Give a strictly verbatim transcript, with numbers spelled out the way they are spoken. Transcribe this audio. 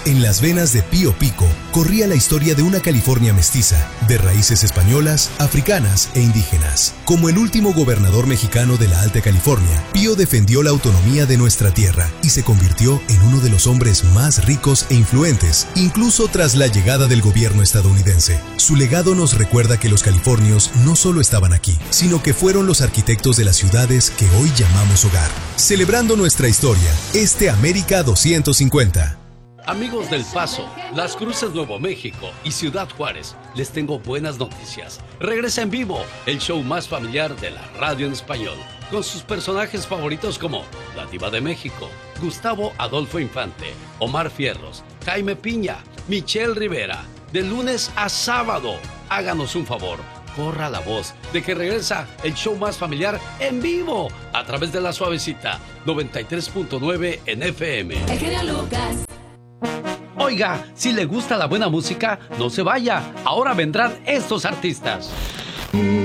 En las venas de Pío Pico corría la historia de una California mestiza, de raíces españolas, africanas e indígenas. Como el último gobernador mexicano de la Alta California, Pío defendió la autonomía de nuestra tierra y se convirtió en uno de los hombres más ricos e influentes, incluso tras la llegada del gobierno estadounidense. Su legado nos recuerda que los californios no solo estaban aquí, sino que fueron los arquitectos de las ciudades que hoy llamamos hogar. Celebrando nuestra historia, este América doscientos cincuenta. Amigos del Paso, Las Cruces, Nuevo México y Ciudad Juárez, les tengo buenas noticias. Regresa en vivo el show más familiar de la radio en español, con sus personajes favoritos como la Diva de México, Gustavo Adolfo Infante, Omar Fierros, Jaime Piña, Michelle Rivera. De lunes a sábado, háganos un favor, corra la voz de que regresa el show más familiar en vivo a través de La Suavecita, noventa y tres punto nueve en F M. El genio Lucas. Oiga, si le gusta la buena música, no se vaya. Ahora vendrán estos artistas.